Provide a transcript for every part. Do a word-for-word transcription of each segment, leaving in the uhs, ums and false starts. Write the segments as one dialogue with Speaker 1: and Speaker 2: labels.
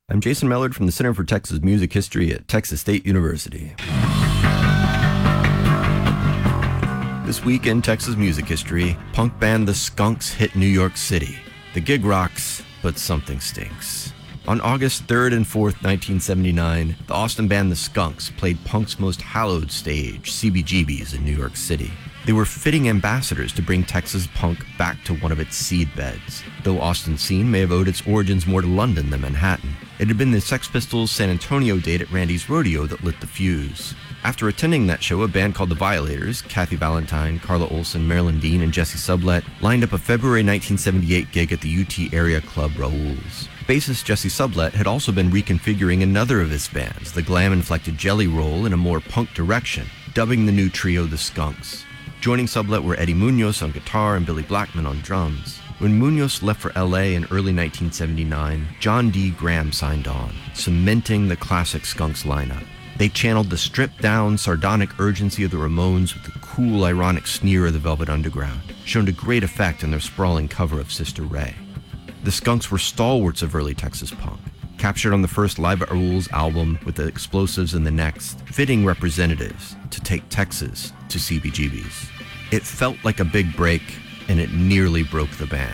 Speaker 1: I'm Jason Mellard from the Center for Texas Music History at Texas State University. This week in Texas music history, punk band The Skunks hit New York City. The gig rocks, but something stinks. On August third and fourth, nineteen seventy-nine, the Austin band The Skunks played punk's most hallowed stage, C B G B's in New York City. They were fitting ambassadors to bring Texas punk back to one of its seed beds, though Austin's scene may have owed its origins more to London than Manhattan. It had been the Sex Pistols' San Antonio date at Randy's Rodeo that lit the fuse. After attending that show, a band called the Violators, Kathy Valentine, Carla Olson, Marilyn Dean, and Jesse Sublett, lined up a February nineteen seventy-eight gig at the U T area club Raoul's. Bassist Jesse Sublett had also been reconfiguring another of his bands, the glam-inflected Jelly Roll, in a more punk direction, dubbing the new trio The Skunks. Joining Sublett were Eddie Munoz on guitar and Billy Blackman on drums. When Munoz left for L A in early nineteen seventy-nine, John D. Graham signed on, cementing the classic Skunks lineup. They channeled the stripped-down, sardonic urgency of the Ramones with the cool, ironic sneer of the Velvet Underground, shown to great effect in their sprawling cover of Sister Ray. The Skunks were stalwarts of early Texas punk, captured on the first Live at Raoul's album with the explosives in the next, fitting representatives to take Texas to C B G B's. It felt like a big break, and it nearly broke the band.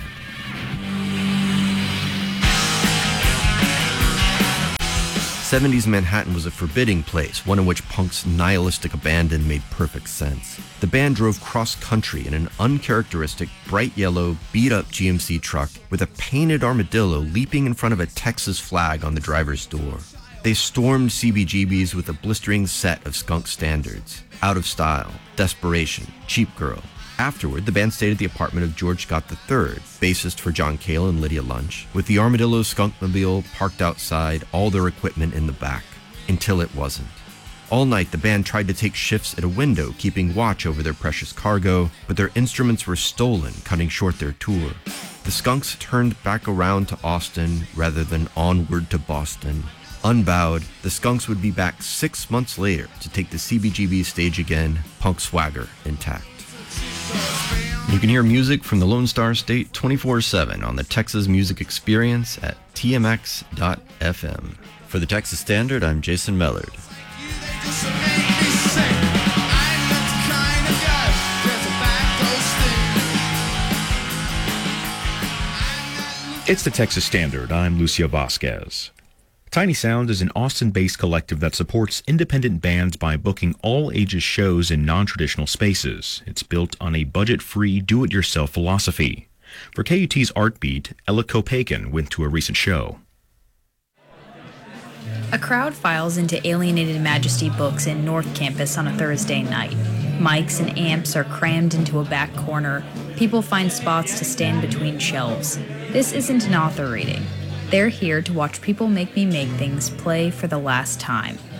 Speaker 1: seventies Manhattan was a forbidding place, one in which punk's nihilistic abandon made perfect sense. The band drove cross-country in an uncharacteristic, bright yellow, beat-up G M C truck with a painted armadillo leaping in front of a Texas flag on the driver's door. They stormed C B G B's with a blistering set of skunk standards: Out of Style, Desperation, Cheap Girl. Afterward, the band stayed at the apartment of George Scott the third, bassist for John Cale and Lydia Lunch, with the Armadillo Skunkmobile parked outside, all their equipment in the back. Until it wasn't. All night, the band tried to take shifts at a window, keeping watch over their precious cargo, but their instruments were stolen, cutting short their tour. The Skunks turned back around to Austin rather than onward to Boston. Unbowed, the Skunks would be back six months later to take the C B G B stage again, punk swagger intact. You can hear music from the Lone Star State twenty-four seven on the Texas Music Experience at T M X dot F M. For the Texas Standard, I'm Jason Mellard.
Speaker 2: It's the Texas Standard. I'm Lucio Vasquez. Tiny Sound is an Austin-based collective that supports independent bands by booking all-ages shows in non-traditional spaces. It's built on a budget-free, do-it-yourself philosophy. For K U T's Art Beat, Ella Kopakin went to a recent show.
Speaker 3: A crowd files into Alienated Majesty Books in North Campus on a Thursday night. Mics and amps are crammed into a back corner. People find spots to stand between shelves. This isn't an author reading. They're here to watch People Make Me Make Things play for the last time.